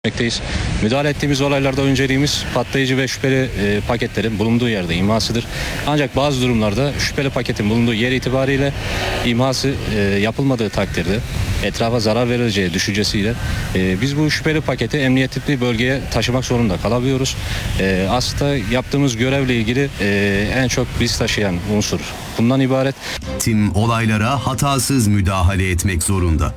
Bekteyiz. Müdahale ettiğimiz olaylarda önceliğimiz patlayıcı ve şüpheli paketlerin bulunduğu yerde imhasıdır. Ancak bazı durumlarda şüpheli paketin bulunduğu yer itibariyle imhası yapılmadığı takdirde etrafa zarar verileceği düşüncesiyle biz bu şüpheli paketi emniyetli bölgeye taşımak zorunda kalabiliyoruz. Aslında yaptığımız görevle ilgili en çok risk taşıyan unsur bundan ibaret. Tim olaylara hatasız müdahale etmek zorunda.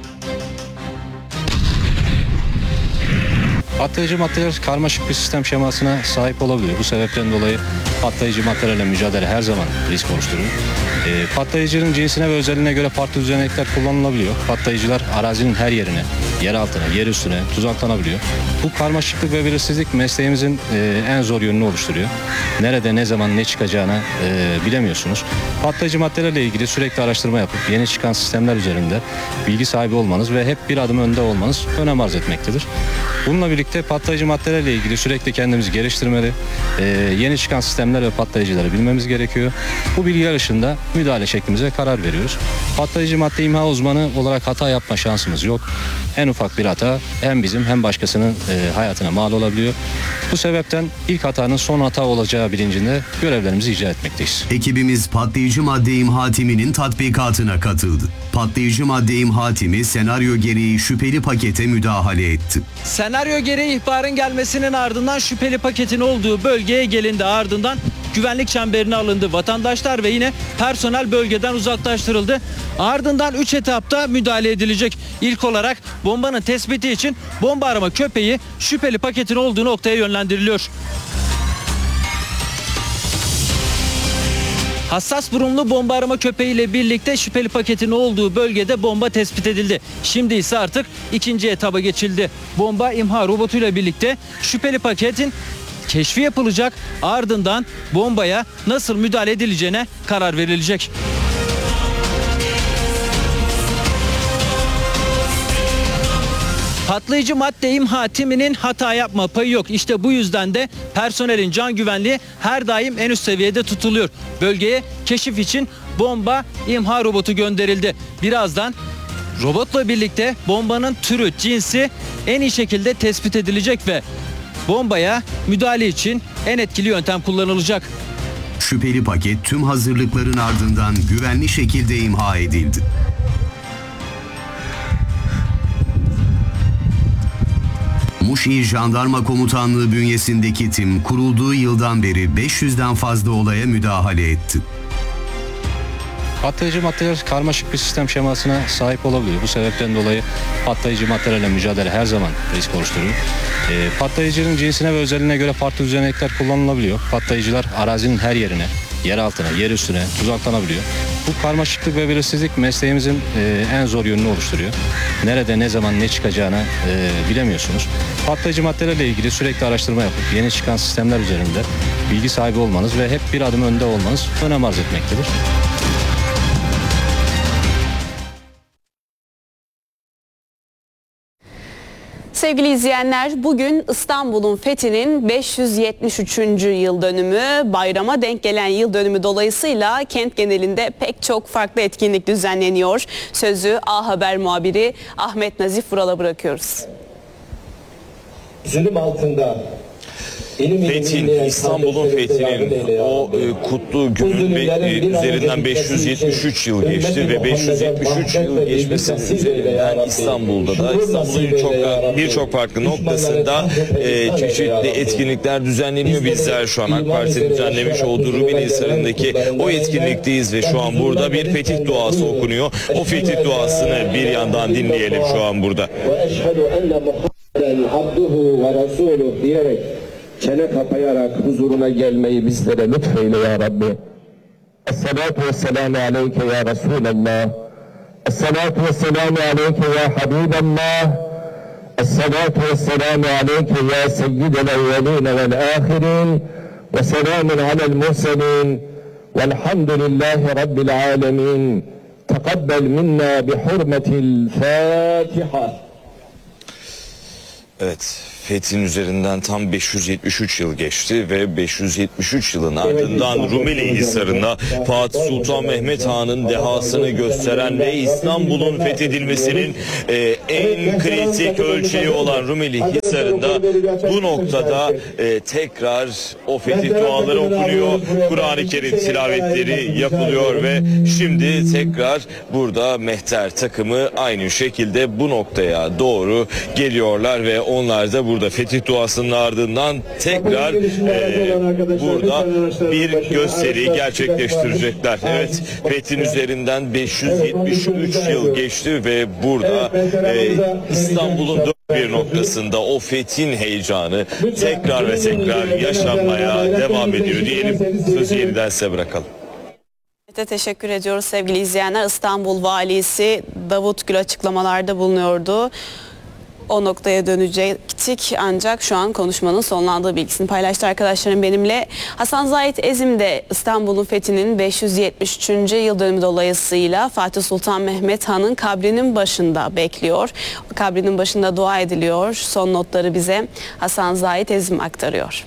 Patlayıcı maddeler karmaşık bir sistem şemasına sahip olabiliyor. Bu sebepten dolayı patlayıcı maddelerle mücadele her zaman risk oluşturuyor. Patlayıcının cinsine ve özelliğine göre farklı düzenekler kullanılabiliyor. Patlayıcılar arazinin her yerine, yer altına, yer üstüne tuzaklanabiliyor. Bu karmaşıklık ve belirsizlik mesleğimizin en zor yönünü oluşturuyor. Nerede, ne zaman, ne çıkacağını bilemiyorsunuz. Patlayıcı maddelerle ilgili sürekli araştırma yapıp yeni çıkan sistemler üzerinde bilgi sahibi olmanız ve hep bir adım önde olmanız önem arz etmektedir. Bununla birlikte patlayıcı maddelerle ilgili sürekli kendimizi geliştirmeli, yeni çıkan sistemler ve patlayıcıları bilmemiz gerekiyor. Bu bilgiler ışığında müdahale şeklimize karar veriyoruz. Patlayıcı madde imha uzmanı olarak hata yapma şansımız yok. En ufak bir hata hem bizim hem başkasının hayatına mal olabiliyor. Bu sebepten ilk hatanın son hata olacağı bilincinde görevlerimizi icra etmekteyiz. Ekibimiz patlayıcı madde imha timinin tatbikatına katıldı. Patlayıcı madde imha timi senaryo gereği şüpheli pakete müdahale etti. Senaryo gereği ihbarın gelmesinin ardından şüpheli paketin olduğu bölgeye gelindi. Ardından güvenlik çemberine alındı. Vatandaşlar ve yine personel bölgeden uzaklaştırıldı. Ardından 3 etapta müdahale edilecek. İlk olarak bombanın tespiti için bomba arama köpeği şüpheli paketin olduğu noktaya yönlendiriliyor. Hassas burunlu bomba arama köpeğiyle birlikte şüpheli paketin olduğu bölgede bomba tespit edildi. Şimdi ise artık ikinci etaba geçildi. Bomba imha robotuyla birlikte şüpheli paketin keşfi yapılacak. Ardından bombaya nasıl müdahale edileceğine karar verilecek. Patlayıcı madde imha timinin hata yapma payı yok. İşte bu yüzden de personelin can güvenliği her daim en üst seviyede tutuluyor. Bölgeye keşif için bomba imha robotu gönderildi. Birazdan robotla birlikte bombanın türü, cinsi en iyi şekilde tespit edilecek ve bombaya müdahale için en etkili yöntem kullanılacak. Şüpheli paket tüm hazırlıkların ardından güvenli şekilde imha edildi. Muş İl Jandarma Komutanlığı bünyesindeki tim kurulduğu yıldan beri 500'den fazla olaya müdahale etti. Patlayıcı maddeler karmaşık bir sistem şemasına sahip olabiliyor. Bu sebepten dolayı patlayıcı maddelerle mücadele her zaman risk oluşturuyor. Patlayıcının cinsine ve özelliğine göre farklı düzenekler kullanılabiliyor. Patlayıcılar arazinin her yerine, yer altına, yer üstüne tuzaklanabiliyor. Bu karmaşıklık ve belirsizlik mesleğimizin en zor yönünü oluşturuyor. Nerede, ne zaman, ne çıkacağını bilemiyorsunuz. Patlayıcı maddelerle ilgili sürekli araştırma yapıp yeni çıkan sistemler üzerinde bilgi sahibi olmanız ve hep bir adım önde olmanız önem arz etmektedir. Sevgili izleyenler, bugün İstanbul'un fethinin 573. yıl dönümü, bayrama denk gelen yıl dönümü dolayısıyla kent genelinde pek çok farklı etkinlik düzenleniyor. Sözü A Haber muhabiri Ahmet Nazif Vural'a bırakıyoruz. Zulüm altında İstanbul'un fethinin o kutlu günün üzerinden 573 yıl geçti ve 573 yıl geçmesinin üzerinden İstanbul'un birçok farklı noktasında çeşitli etkinlikler düzenleniyor. Bizler şu an AK Parti düzenlemiş olduğu Rumeli Hisarı'ndaki o etkinlikteyiz ve şu an burada bir fetih duası okunuyor. O fetih duasını bir yandan dinleyelim şu an burada. Diyerek çene kapayarak huzuruna gelmeyi bizlere lütfeyle ya Rabbi. Esselatu vesselamu aleyke ya Resulallah. Esselatu vesselamu aleyke ya Habiballah. Esselatu vesselamu aleyke ya seyyidel evveline vel ahirin. Ve selamun alel murselin. Velhamdülillahi rabbil alemin. Tekabbel minna bi hurmetil Fatiha. Evet. Fethin üzerinden tam 573 yıl geçti ve 573 yılın ardından Rumeli Hisarı'nda Fatih Sultan Mehmet Han'ın dehasını gösteren ve İstanbul'un fethedilmesinin en kritik ölçeği olan Rumeli Hisarı'nda bu noktada tekrar o fetih duaları okunuyor, Kur'an-ı Kerim tilavetleri yapılıyor ve şimdi tekrar burada mehter takımı aynı şekilde bu noktaya doğru geliyorlar ve onlar da burada fetih duasının ardından tekrar burada bir gösteri gerçekleştirecekler. Evet, fethin üzerinden 573 yıl geçti ve burada İstanbul'un bir noktasında o fethin heyecanı tekrar ve tekrar yaşanmaya devam ediyor diyelim. Sözü yeniden size bırakalım. Teşekkür ediyoruz sevgili izleyenler. İstanbul Valisi Davut Gül açıklamalarda bulunuyordu. O noktaya dönecektik ancak şu an konuşmanın sonlandığı bilgisini paylaştı arkadaşlarım benimle. Hasan Zahit Ezim de İstanbul'un fethinin 573. yıl dönümü dolayısıyla Fatih Sultan Mehmet Han'ın kabrinin başında bekliyor. Kabrinin başında dua ediliyor. Son notları bize Hasan Zahit Ezim aktarıyor.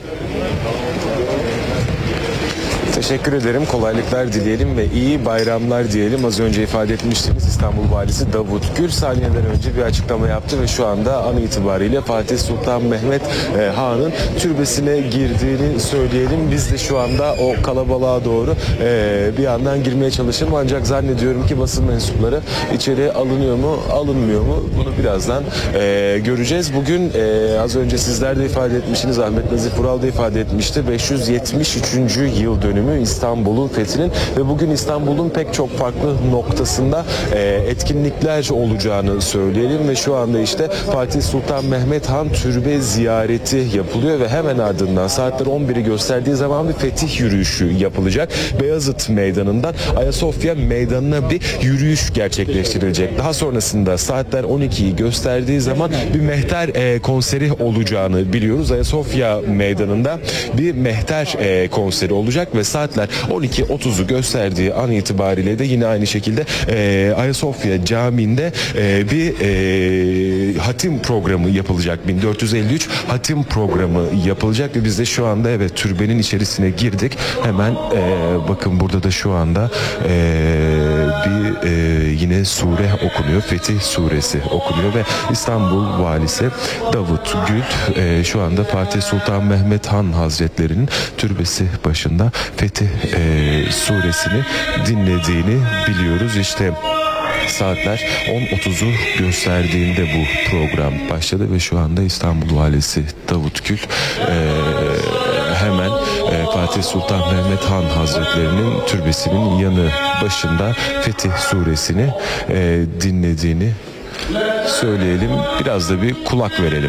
Teşekkür ederim. Kolaylıklar dileyelim ve iyi bayramlar diyelim. Az önce ifade etmiştiniz, İstanbul Valisi Davut Gül saniyeler önce bir açıklama yaptı ve şu anda an itibariyle Fatih Sultan Mehmet Han'ın türbesine girdiğini söyleyelim. Biz de şu anda o kalabalığa doğru bir yandan girmeye çalışalım. Ancak zannediyorum ki basın mensupları içeri alınıyor mu, alınmıyor mu? Bunu birazdan göreceğiz. Bugün az önce sizler de ifade etmişsiniz, Ahmet Nazif Vural da ifade etmişti. 573. yıl dönümü İstanbul'un fethinin ve bugün İstanbul'un pek çok farklı noktasında etkinlikler olacağını söyleyelim ve şu anda işte Fatih Sultan Mehmet Han türbe ziyareti yapılıyor ve hemen ardından saatler 11'i gösterdiği zaman bir fetih yürüyüşü yapılacak. Beyazıt Meydanı'ndan Ayasofya Meydanı'na bir yürüyüş gerçekleştirilecek. Daha sonrasında saatler 12'yi gösterdiği zaman bir mehter konseri olacağını biliyoruz. Ayasofya Meydanı'nda bir mehter konseri olacak ve saatler 12.30'u gösterdiği an itibariyle de yine aynı şekilde Ayasofya Camii'nde bir hatim programı yapılacak. 1453 hatim programı yapılacak ve biz de şu anda evet türbenin içerisine girdik. Hemen bakın burada da şu anda bir yine sure okunuyor. Fetih suresi okunuyor ve İstanbul Valisi Davut Gül şu anda Fatih Sultan Mehmet Han Hazretleri'nin türbesi başında Fetih suresini dinlediğini biliyoruz. İşte saatler 10.30'u gösterdiğinde bu program başladı ve şu anda İstanbul Valisi Davut Gül hemen Fatih Sultan Mehmet Han Hazretlerinin türbesinin yanı başında Fetih suresini dinlediğini söyleyelim. Biraz da bir kulak verelim.